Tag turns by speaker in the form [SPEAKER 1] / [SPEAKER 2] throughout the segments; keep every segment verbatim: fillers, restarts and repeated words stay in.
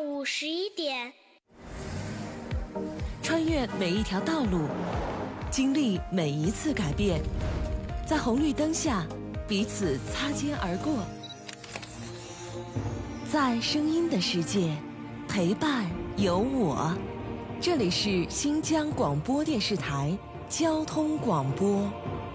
[SPEAKER 1] 午十一点。
[SPEAKER 2] 穿越每一条道路，经历每一次改变，在红绿灯下彼此擦肩而过，在声音的世界陪伴有我。这里是新疆广播电视台交通广播。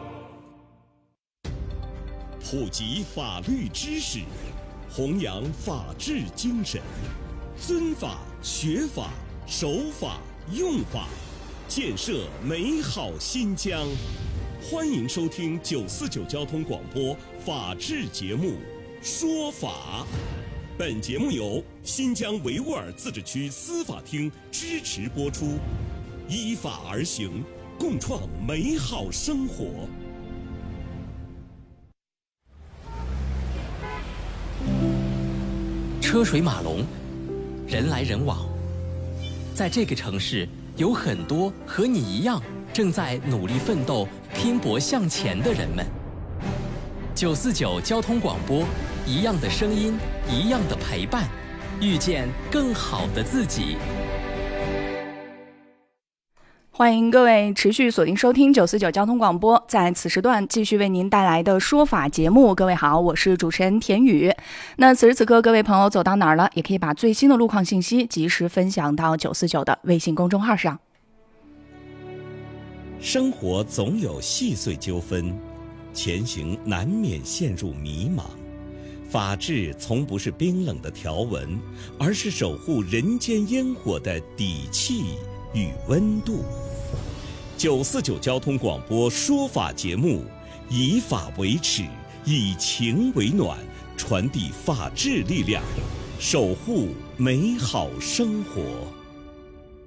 [SPEAKER 3] 普及法律知识，弘扬法治精神，尊法、学法、守法、用法，建设美好新疆。欢迎收听九四九交通广播法治节目《说法》。本节目由新疆维吾尔自治区司法厅支持播出，依法而行，共创美好生活。
[SPEAKER 4] 车水马龙，人来人往，在这个城市，有很多和你一样正在努力奋斗、拼搏向前的人们。九四九交通广播，一样的声音，一样的陪伴，遇见更好的自己。
[SPEAKER 5] 欢迎各位持续锁定收听九四九交通广播，在此时段继续为您带来的说法节目。各位好，我是主持人田雨。那此时此刻各位朋友走到哪儿了，也可以把最新的路况信息及时分享到九四九的微信公众号上。
[SPEAKER 3] 生活总有细碎纠纷，前行难免陷入迷茫。法治从不是冰冷的条文，而是守护人间烟火的底气与温度。九四九交通广播说法节目，以法为尺，以情为暖，传递法治力量，守护美好生活。